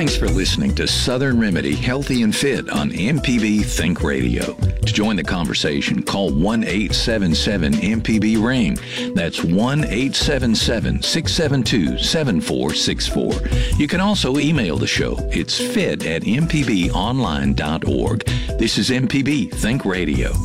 Thanks for listening to Southern Remedy Healthy and Fit on MPB Think Radio. To join the conversation, call 1-877-MPB-RING. That's 1-877-672-7464. You can also email the show. It's fit@mpbonline.org. This is MPB Think Radio.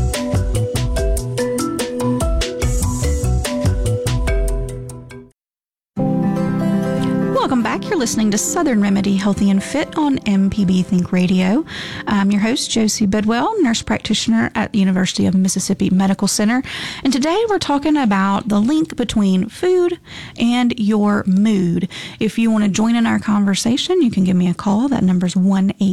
Welcome back. You're listening to Southern Remedy Healthy and Fit on MPB Think Radio. I'm your host, Josie Bidwell, nurse practitioner at the University of Mississippi Medical Center. And today we're talking about the link between food and your mood. If you want to join in our conversation, you can give me a call. That number is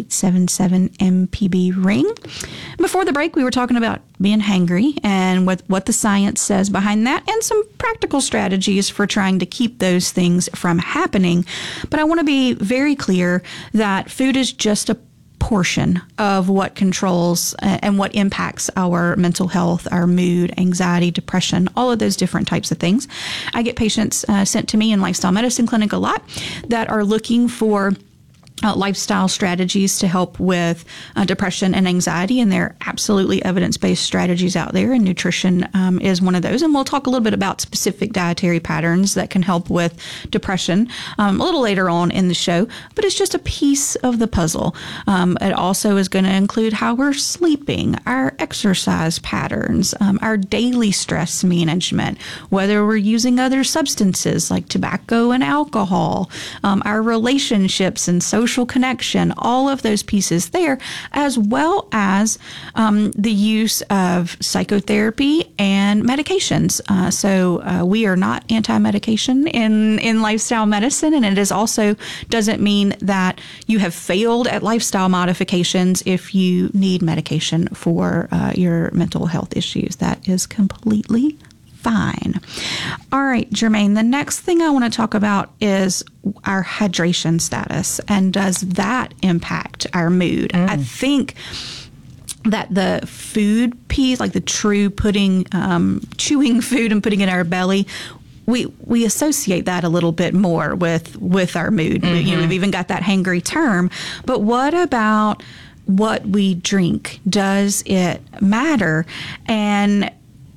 1-877-MPB-RING. Before the break, we were talking about being hangry and what the science says behind that, and some practical strategies for trying to keep those things from happening. But I want to be very clear that food is just a portion of what controls and what impacts our mental health, our mood, anxiety, depression, all of those different types of things. I get patients sent to me in lifestyle medicine clinic a lot that are looking for lifestyle strategies to help with depression and anxiety, and there are absolutely evidence-based strategies out there, and nutrition is one of those. And we'll talk a little bit about specific dietary patterns that can help with depression a little later on in the show, but it's just a piece of the puzzle. It also is going to include how we're sleeping, our exercise patterns, our daily stress management, whether we're using other substances like tobacco and alcohol, our relationships and social connection, all of those pieces there, as well as the use of psychotherapy and medications. So we are not anti-medication in lifestyle medicine, and it is also doesn't mean that you have failed at lifestyle modifications if you need medication for your mental health issues. That is completely fine. All right, Jermaine, the next thing I want to talk about is our hydration status, and does that impact our mood? I think that the food piece, like the true chewing food and putting it in our belly, we associate that a little bit more with our mood. We've even got that hangry term. But what about what we drink? Does it matter? And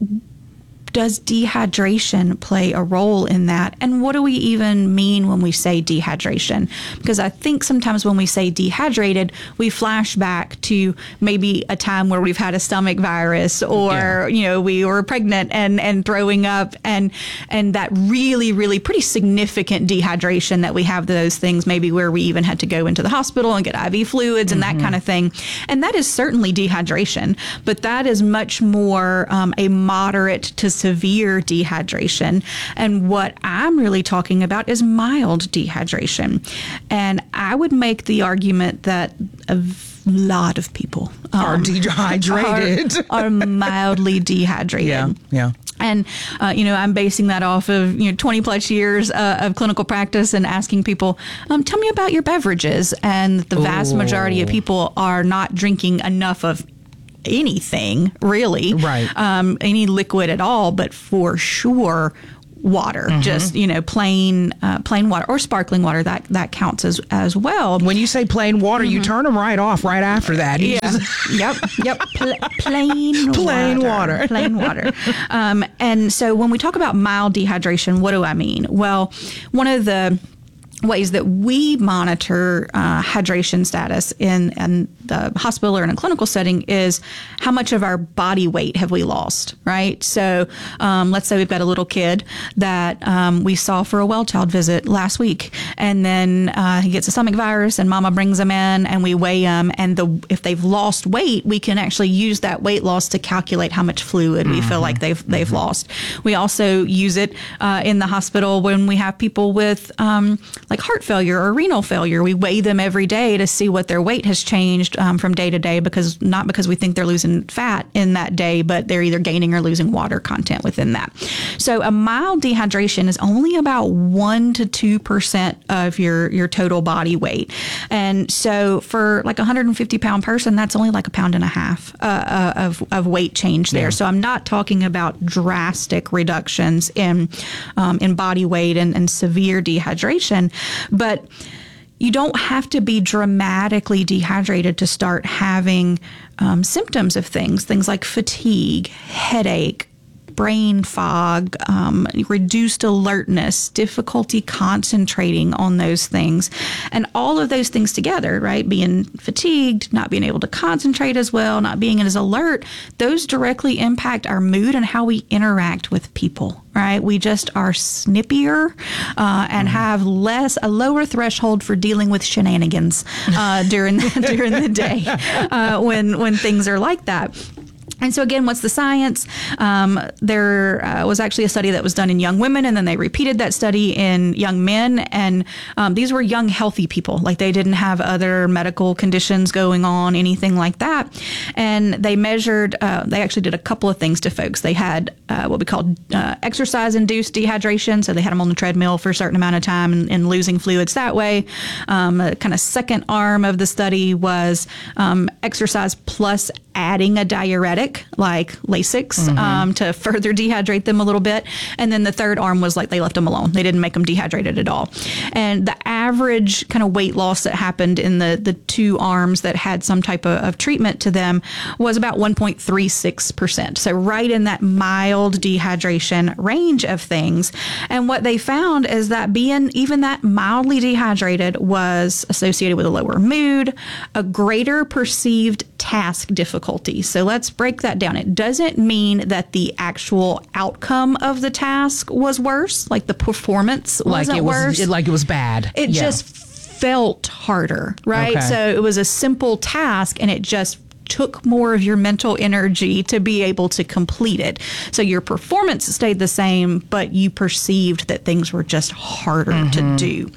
does dehydration play a role in that? And what do we even mean when we say dehydration? Because I think sometimes when we say dehydrated, we flash back to maybe a time where we've had a stomach virus, or we were pregnant and throwing up, and that really, really pretty significant dehydration that we have, those things maybe where we even had to go into the hospital and get IV fluids and that kind of thing. And that is certainly dehydration, but that is much more a moderate to severe dehydration. And what I'm really talking about is mild dehydration. And I would make the argument that a lot of people are dehydrated, are mildly dehydrated. Yeah. And, I'm basing that off of, 20 plus years of clinical practice and asking people, tell me about your beverages. And the vast majority of people are not drinking enough of anything, really. Right. Any liquid at all, but for sure water, just, plain water or sparkling water, that counts as well. When you say plain water, you turn them right off right after that. Plain water. Plain water. And so when we talk about mild dehydration, what do I mean? Well, one of the ways that we monitor hydration status in the hospital or in a clinical setting is how much of our body weight have we lost, right? So let's say we've got a little kid that we saw for a well child visit last week, and then he gets a stomach virus, and mama brings him in, and we weigh him, and if they've lost weight, we can actually use that weight loss to calculate how much fluid we feel like they've lost. We also use it in the hospital when we have people with like heart failure or renal failure. We weigh them every day to see what their weight has changed from day to day, not because we think they're losing fat in that day, but they're either gaining or losing water content within that. So a mild dehydration is only about 1 to 2% of your total body weight. And so for like a 150-pound person, that's only like 1.5 pounds of weight change there. Yeah. So I'm not talking about drastic reductions in body weight and severe dehydration. But you don't have to be dramatically dehydrated to start having symptoms of things like fatigue, headache, brain fog, reduced alertness, difficulty concentrating on those things. And all of those things together, right? Being fatigued, not being able to concentrate as well, not being as alert, those directly impact our mood and how we interact with people, right? We just are snippier and have a lower threshold for dealing with shenanigans during the day when things are like that. And so again, what's the science? There was actually a study that was done in young women, and then they repeated that study in young men. And these were young, healthy people. Like, they didn't have other medical conditions going on, anything like that. And they measured, they actually did a couple of things to folks. They had what we call exercise-induced dehydration. So they had them on the treadmill for a certain amount of time and losing fluids that way. The kind of second arm of the study was exercise plus adding a diuretic like Lasix to further dehydrate them a little bit. And then the third arm was like they left them alone. They didn't make them dehydrated at all. And the average kind of weight loss that happened in the two arms that had some type of treatment to them was about 1.36%. So right in that mild dehydration range of things. And what they found is that being even that mildly dehydrated was associated with a lower mood, a greater perceived task difficulty. So let's break that down. It doesn't mean that the actual outcome of the task was worse, like the performance wasn't worse. Like it was bad. It just felt harder, right? Okay. So it was a simple task, and it just took more of your mental energy to be able to complete it. So your performance stayed the same, but you perceived that things were just harder to do.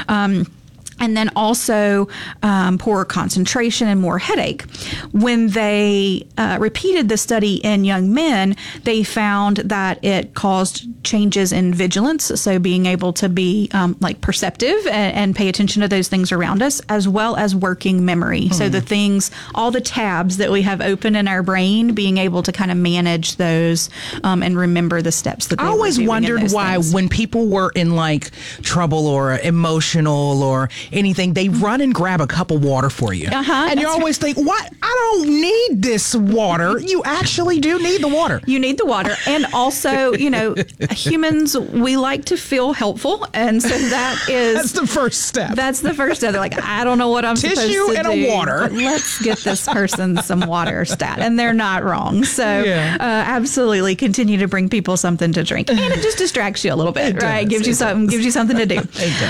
And then also poorer concentration and more headache. When they repeated the study in young men, they found that it caused changes in vigilance, so being able to be like perceptive and pay attention to those things around us, as well as working memory. So the things, all the tabs that we have open in our brain, being able to kind of manage those and remember the steps that they I always were doing wondered in those why things. when people were in like trouble or emotional or anything, they run and grab a cup of water for you. And you always think, what? I don't need this water. You actually do need the water. You need the water. And also, you know, humans, we like to feel helpful. And so That's the first step. That's the first step. They're like, I don't know what I'm supposed to do. Tissue and a water. But let's get this person some water stat. And they're not wrong. So absolutely continue to bring people something to drink. And it just distracts you a little bit, right? Gives you something to do.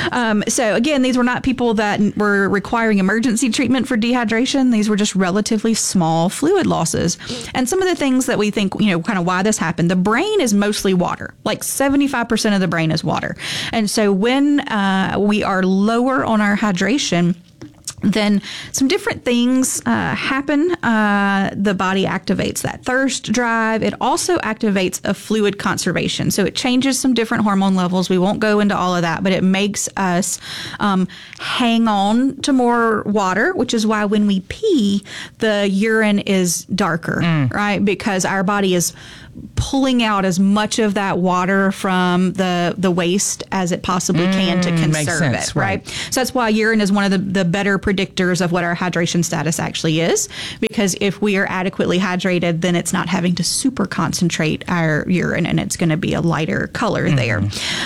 So again, these were not people that were requiring emergency treatment for dehydration. These were just relatively small fluid losses. And some of the things that we think, you know, kind of why this happened, the brain is mostly water. Like 75% of the brain is water. And so when we are lower on our hydration, then some different things happen. The body activates that thirst drive. It also activates a fluid conservation. So it changes some different hormone levels. We won't go into all of that, but it makes us hang on to more water, which is why when we pee, the urine is darker, right? Because our body is pulling out as much of that water from the waste as it possibly can to conserve sense, it, right? So that's why urine is one of the better predictors of what our hydration status actually is, because if we are adequately hydrated, then it's not having to super concentrate our urine, and it's going to be a lighter color there.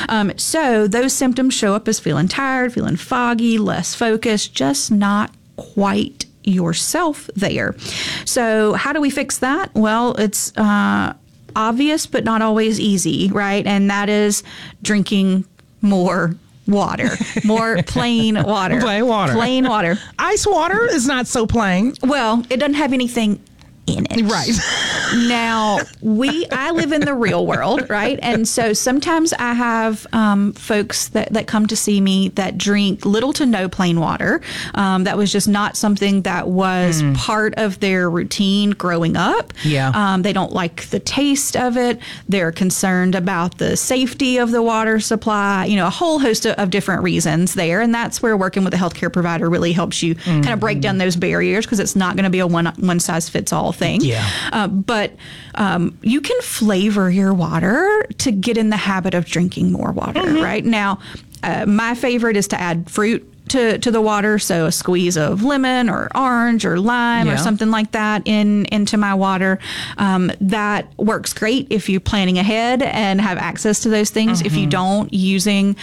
So those symptoms show up as feeling tired, feeling foggy, less focused, just not quite yourself there. So how do we fix that? Well, it's obvious, but not always easy, right? And that is drinking more water, more plain water. Plain water. Ice water is not so plain. Well, it doesn't have anything in it. Right. Now, I live in the real world, right? And so sometimes I have folks that come to see me that drink little to no plain water. That was just not something that was part of their routine growing up. Yeah. They don't like the taste of it. They're concerned about the safety of the water supply, you know, a whole host of different reasons there. And that's where working with a healthcare provider really helps you kind of break down those barriers, because it's not going to be a one size fits all thing. Yeah. But you can flavor your water to get in the habit of drinking more water, right? Now, my favorite is to add fruit to the water. So a squeeze of lemon or orange or lime or something like that into my water. That works great if you're planning ahead and have access to those things. If you don't, using,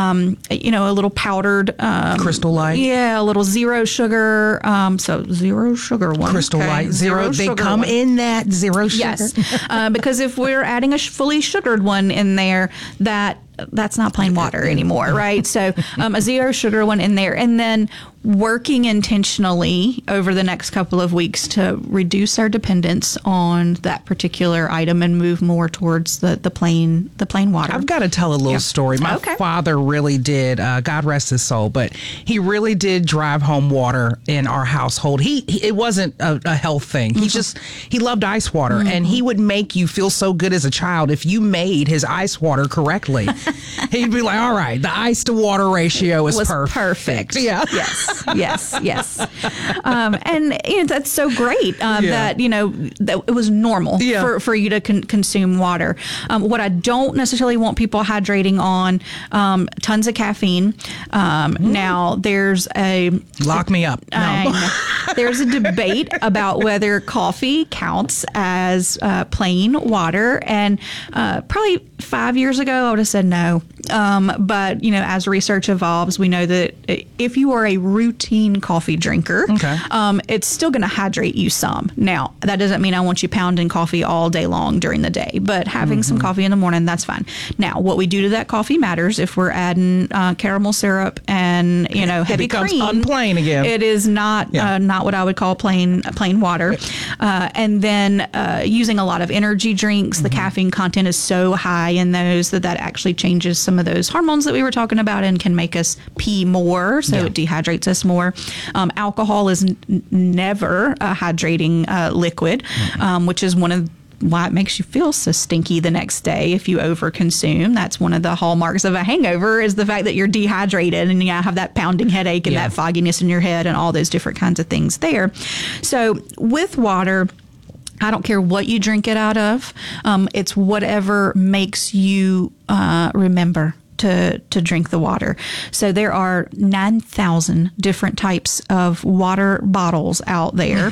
a little powdered Crystal Light. Yeah, a little zero sugar. So zero sugar one. Crystal Light. Zero. They come in that zero sugar. Yes, because if we're adding a fully sugared one in there, that's not plain water anymore, right? So a zero sugar one in there, and then working intentionally over the next couple of weeks to reduce our dependence on that particular item and move more towards the plain water. I've got to tell a little story. My father really did, God rest his soul, but he really did drive home water in our household. It wasn't a health thing. He loved ice water, and he would make you feel so good as a child if you made his ice water correctly. He'd be like, all right, the ice to water ratio is perfect. Yeah. Yes. And that's so great that it was normal for you to consume water. What I don't necessarily want people hydrating on, tons of caffeine. Now there's lock me up. No. There's a debate about whether coffee counts as plain water, and probably 5 years ago I would have said no. But as research evolves, we know that if you are a routine coffee drinker, it's still going to hydrate you some. Now, that doesn't mean I want you pounding coffee all day long during the day, but having some coffee in the morning, that's fine. Now, what we do to that coffee matters. If we're adding caramel syrup and heavy cream, unplain again. It is not what I would call plain water. And then using a lot of energy drinks, the caffeine content is so high in those that actually changes some of those hormones that we were talking about and can make us pee more, so it dehydrates us more. Alcohol is never a hydrating liquid, which is one of why it makes you feel so stinky the next day if you overconsume. That's one of the hallmarks of a hangover, is the fact that you're dehydrated and you have that pounding headache and that fogginess in your head and all those different kinds of things there. So with water, I don't care what you drink it out of. It's whatever makes you remember to drink the water. So there are 9,000 different types of water bottles out there.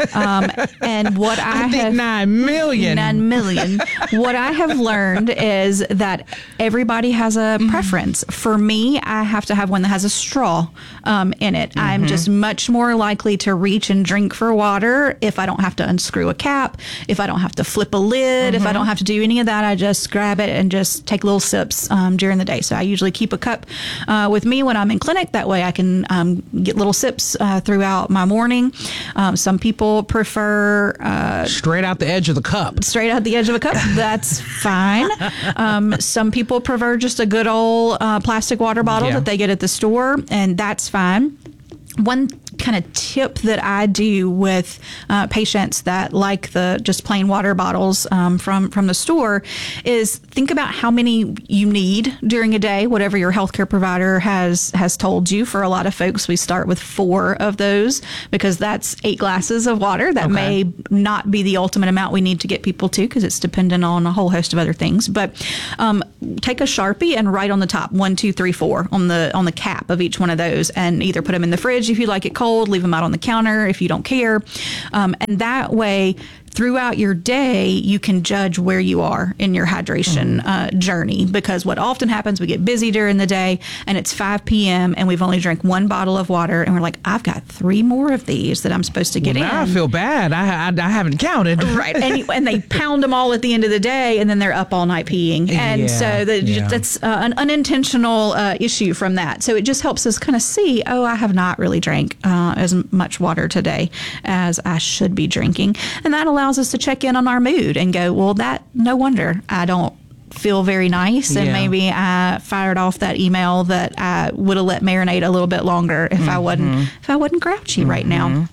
And what I think 9 million. 9 million. What I have learned is that everybody has a preference. For me, I have to have one that has a straw in it. I'm just much more likely to reach and drink for water if I don't have to unscrew a cap, if I don't have to flip a lid, if I don't have to do any of that. I just grab it and just take little sips during the day. So I usually keep a cup with me when I'm in clinic. That way I can get little sips throughout my morning. Some people prefer straight out the edge of the cup. Straight out the edge of a cup. That's fine. Some people prefer just a good old plastic water bottle that they get at the store, and that's fine. One kind of tip that I do with patients that like the just plain water bottles from the store is think about how many you need during a day, whatever your healthcare provider has told you. For a lot of folks, we start with 4 of those because that's 8 glasses of water. That may not be the ultimate amount we need to get people to because it's dependent on a whole host of other things. But take a Sharpie and write on the top 1, 2, 3, 4 on the cap of each one of those, and either put them in the fridge if you like it cold, leave them out on the counter if you don't care. And that way, throughout your day, you can judge where you are in your hydration journey, because what often happens, we get busy during the day and it's 5 p.m. and we've only drank 1 bottle of water and we're like, I've got 3 more of these that I'm supposed to get in. Now I feel bad. I haven't counted. Right. And they pound them all at the end of the day and then they're up all night peeing. And so that's an unintentional issue from that. So it just helps us kind of see, I have not really drank as much water today as I should be drinking. And that allows us to check in on our mood and go, well, no wonder I don't feel very nice, and maybe I fired off that email that I would have let marinate a little bit longer if I wasn't grouchy right now.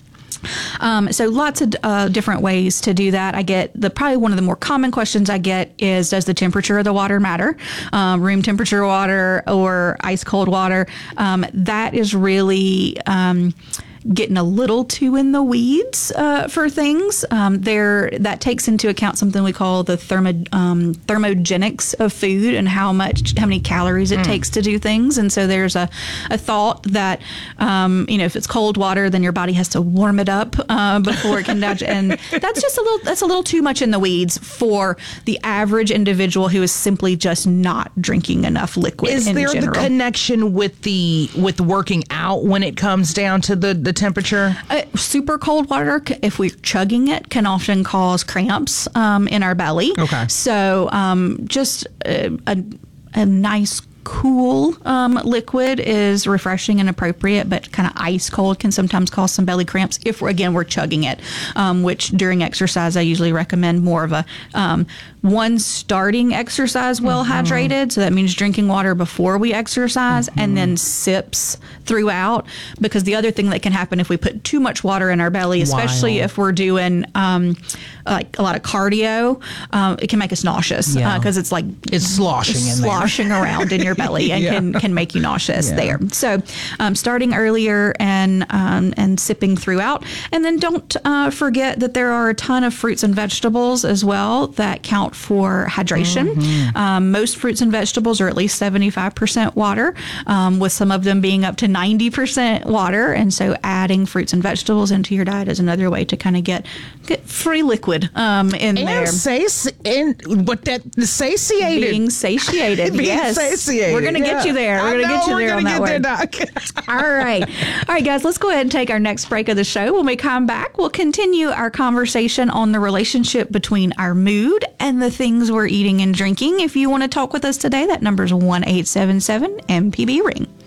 So lots of different ways to do that. I get probably one of the more common questions I get is, does the temperature of the water matter? Room temperature water or ice cold water? That is really getting a little too in the weeds for things. That takes into account something we call the thermogenics of food and how many calories it takes to do things. And so there's a thought that if it's cold water, then your body has to warm it up before it can digest. And that's a little too much in the weeds for the average individual who is simply just not drinking enough liquid. Is there the connection with working out when it comes down to the temperature? Super cold water, if we're chugging it, can often cause cramps in our belly. Okay. So just a nice cool liquid is refreshing and appropriate, but kind of ice cold can sometimes cause some belly cramps if we're chugging it, which during exercise I usually recommend more of a one starting exercise well hydrated. So that means drinking water before we exercise and then sips throughout, because the other thing that can happen if we put too much water in our belly, especially if we're doing like a lot of cardio, it can make us nauseous because it's sloshing around in your belly and can make you nauseous there. So starting earlier and sipping throughout. And then don't forget that there are a ton of fruits and vegetables as well that count for hydration. Most fruits and vegetables are at least 75% water, with some of them being up to 90% water. And so adding fruits and vegetables into your diet is another way to kind of get free liquid in there. Satiated. Being satiated. Yes. Satiated. We're going to get you there. We're going to get you there on that one. All right, guys, let's go ahead and take our next break of the show. When we come back, we'll continue our conversation on the relationship between our mood and the things we're eating and drinking. If you want to talk with us today, that number is 1-877-MPB-RING.